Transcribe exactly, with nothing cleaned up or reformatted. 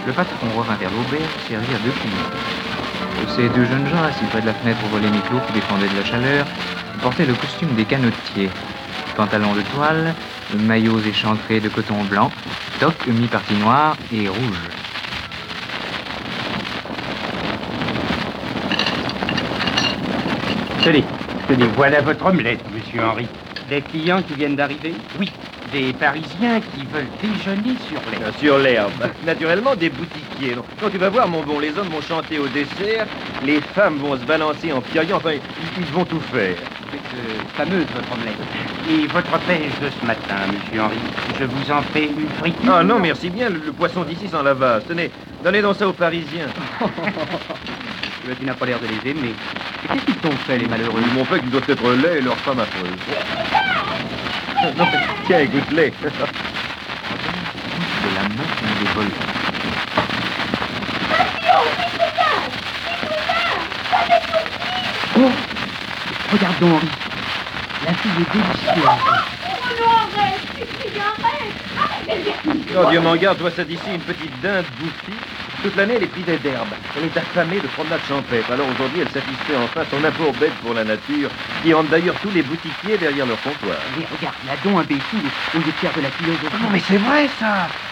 le patron revint vers l'auberge servir deux clients. Ces deux jeunes gens, assis près de la fenêtre au volet mi-clos qui défendait de la chaleur, portaient le costume des canotiers. Pantalons de toile, maillots échancrés de coton blanc, toques mi-partie noire et rouge. Tenez, tenez, voilà votre omelette, monsieur Henri. Des clients qui viennent d'arriver? Oui, des Parisiens qui veulent déjeuner sur l'herbe. Sur l'herbe. Naturellement, des boutiquiers. Non, non, tu vas voir, mon bon, les hommes vont chanter au dessert, les femmes vont se balancer en piaillant, enfin, ils, ils vont tout faire. C'est euh, fameuse, votre omelette. Et votre pêche de ce matin, monsieur Henri, je vous en fais une friture? Ah non, merci bien, le, le poisson d'ici sans lavage. Tenez, donnez donc ça aux Parisiens. Tu n'as pas l'air de les aimer. Et qu'est-ce qu'ils t'ont fait, les malheureux? Ils m'ont fait qu'ils doivent être laids et leur femme affreuse. Non, tiens, écoute-les. De la main qui des volets. Oh, regarde donc, Henri. La fille est délicieuse. Oh non, arrête! Suffit, arrête! Arrête! Oh, Dieu m'en garde, toi, ça d'ici, une petite dinde bouffie. Toute l'année, elle est prise d'herbe. Elle est affamée de promenade champêtre. Alors aujourd'hui, elle satisfait enfin son amour bête pour la nature, qui hante d'ailleurs tous les boutiquiers derrière leur comptoir. Mais regarde, là donc imbécile, au lieu de faire de la philosophie. Non, mais c'est vrai, ça.